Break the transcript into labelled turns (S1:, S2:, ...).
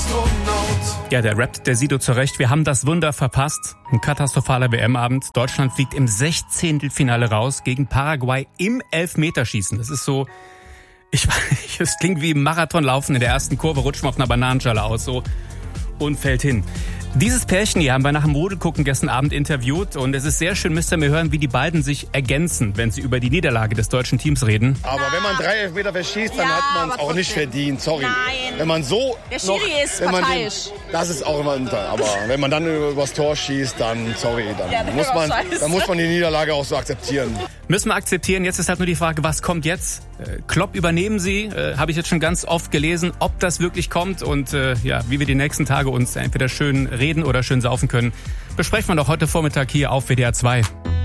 S1: Ja, der rappt der Sido zurecht. Wir haben das Wunder verpasst. Ein katastrophaler WM-Abend. Deutschland fliegt im 16. Finale raus gegen Paraguay im Elfmeterschießen. Das ist so, es klingt wie im Marathonlaufen in der ersten Kurve, rutscht man auf einer Bananenschale aus so und fällt hin. Dieses Pärchen hier haben wir nach dem Rudelgucken gestern Abend interviewt und es ist sehr schön, müsst ihr mir hören, wie die beiden sich ergänzen, wenn sie über die Niederlage des deutschen Teams reden.
S2: Aber wenn man 3 Elfmeter verschießt, dann hat man es auch nicht verdient, sorry.
S3: Nein.
S2: Wenn man so
S3: der Schiri ist parteiisch.
S2: Das ist auch immer unter. Aber wenn man dann übers Tor schießt, dann sorry, dann muss man die Niederlage auch so akzeptieren.
S1: Müssen wir akzeptieren. Jetzt ist halt nur die Frage, was kommt jetzt? Klopp übernehmen Sie, habe ich jetzt schon ganz oft gelesen, ob das wirklich kommt und wie wir die nächsten Tage uns entweder schön reden oder schön saufen können, besprechen wir doch heute Vormittag hier auf WDR 2.